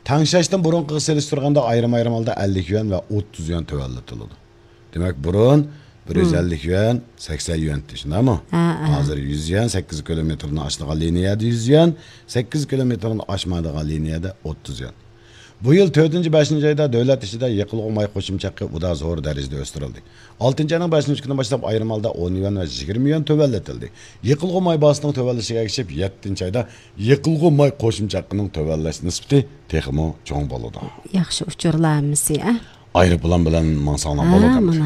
Tanışashdan burunqi selishtirganda ayrim holda 50 yuan va 30 yuan tövalletiladi. Demak, burun 150 yuan, 80 yuan shundaymi? Hozir 100 yuan 8 kilometrni oshadigan liniyada 100 yuan, 8 kilometrni oshmaydigan liniyada 30 yuan. Bu yıl 4-5 ayda devlet işide yıkılgı may qo'shimchasi uda zo'r darajada o'stirildi. 6-ayning 5 kunidan boshlab ayrim holda 10 yuan va 20 yuan tövalletildi. Yıkılgı may bahsining tövallishiga ergishib 7-ayda yıkılgı may qo'shimchasining tövallash nisbati texmo cho'ng bo'ladi. Yaxshi uchurlarimiz, Aeroplan bilan mansanglar bo'ladi.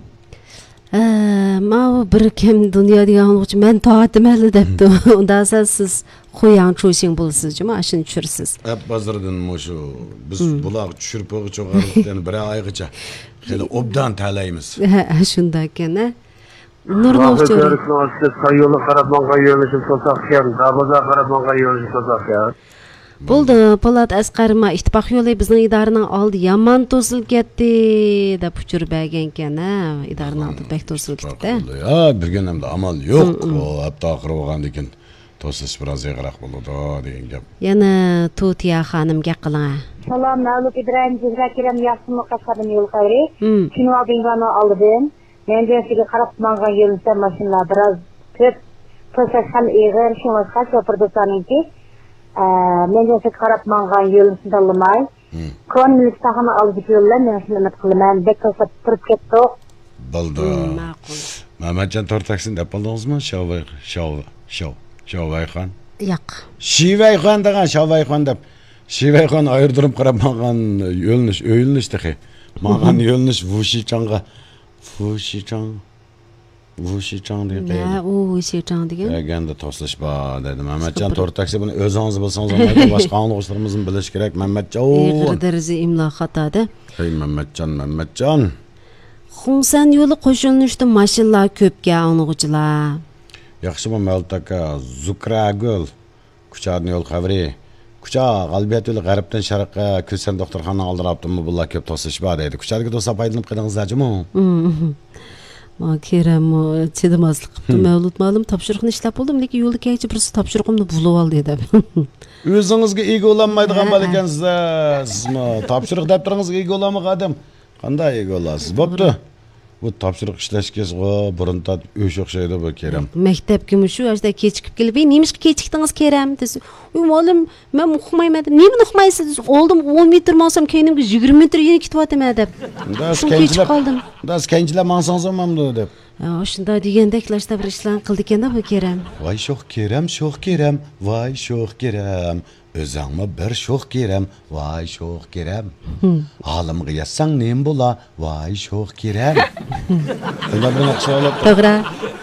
Ma bir kim dunyo degan uchun men to'atimali debdi. Unda siz qo'yang cho'shing bo'lsiz-mi? Ashuni tushirsiz. Bazirdan mushu biz bular tushirib qo'ygan bir oygacha hali obdan talaymiz. Shunday ekan. Nurnovchi yo'lga qarab menga yo'lishib to'saqkan, dabaza qarab menga yo'lishib to'saqkan. Bo'ldi, Po'lat Asqarma ittifoq yo'li bizning idoraning oldi yomon to'silib ketdi deb uchur bergan ekan, idoraning oldi bek to'silib ketdi. Ha, birgan hamda amal yo'q. O hatto oxiri bo'lgandan keyin to'sish biroz yig'roq bo'ladi degan gap. Yana Tutiya xonimga qiling. Salam, Mavlud İbrahim Cizrakiram yaxshimi qasqadim yo'l xayri. Shuni oldingani oldim. Men jesiga qarab turgan yo'lda mashinalar biroz ko'p to'sash ham ig'ir, shunga chopirdosaniki. Men jesiga qarab turgan yo'lni tanlamay. Konlik sahana olib yo'llar men shuni qilaman. Bek to'sab turib ketdi. Bo'ldi. Ma'qul. Mamatjon tortaksin deb oldingizmi? Shavayxon. Yo'q. Shivayxon degan Shavayxon deb. Shivayxon ayırdım qarab mağan öylünüş dexe. Mağan öylünüş Vuşichang degan. Ne o Vuşichang degan? Eganda toslashba dedim. Mamatjon tortaksi buni o'zingiz bilsangiz olmaydi. Boshqa anglashlarimizni bilish kerak. Mamatjon. Darzi imlo xatoda. Hey Mamatjon. Xungsan yo'li qo'shilishda mashinalar ko'pga anglag'uchilar. Yaxshimi Maltaka Zukragul. Kuchadni yo'l xavri. Kucha G'albiyatul G'arbdan sharqqa Kulsan doktorxona oldirabdimi bular ko'p to'sishba deydi. Kuchadagi do'sa paydalanib qilingizlarmi? Ma keram chidamaslik qilibdi. Mavlud ma'lum topshiriqni ishlab bo'ldim, lekin yo'lda kaychi birisi topshiriqimni bulib oldi deb. O'zingizga ego olmaydigan bo'l ekansiz. Sizmi topshiriq daftaringizga ego olmagan qanday ego olasiz? Bo'pti. Bu topshiriq ishlashga burundan o'sh o'xshaydi bu keram. Maktabga shu yoshda kechikib kelib, "Nima kechikdingiz keram?" desa, "Uy o'g'lim, men o'qimayman." "Nima o'qimaysiz?" "Oldim 10 metr monsam, keynimga 20 metr yana ketyapman" deb. Kechikib qoldim. Das kenchilar mansangiz olmamdi deb. Shunday degandaklashda bir ishlarni qildi ekanda bu keram. Voy sho'x keram, voy sho'x keram. O'zingmi bir sho'x keram, voy sho'x keram. Halimga yazsang nim bo'la, voy sho'x keram. Bunday bir naqsha olib. To'g'ri.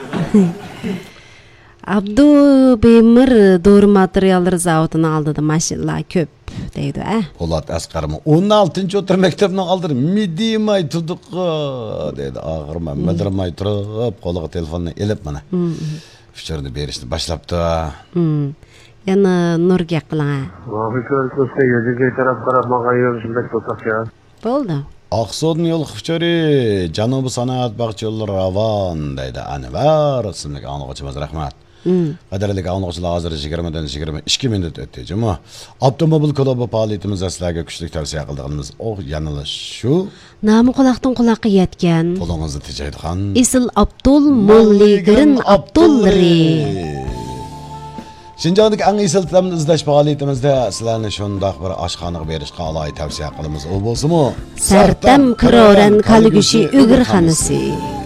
Abdu Bemir dori materiallar zavodining oldida mashinalar ko'p deydi, Po'lat Asqarmi 16-o'tir maktabning oldida midimay tuduq deydi. Og'irman, bildirmay turib, qo'liga telefonni elib mana. Fikrni berishni boshlabdi. Yana Nurga qiling. Bo'ldi. Aqso'dni yo'l xifchari Janubiy sanoat bog'cha yo'llari ravon deydi. Anvar ismli anglag'uchimiz rahmat. Qadrli anglag'uchilar hozir 20dan 22 minut o'tdi, juma. Avtomobil klubi faoliyatimiz sizlarga kuchli tavsiya qilganimiz yanada shu. Nomi quloqdan quloqqa yetgan. Qo'lingizni tejaydigan. Isil Abdul Mulligirin Abdullari. Şinjandagi eng esil ta'mni izlash faoliyatimizda sizlarni shundoq bir oshxonaga berishga alohida tavsiya qilamiz. U bo'lsa-mu Sartam Kiroran Kalgushi Ugirxonasi.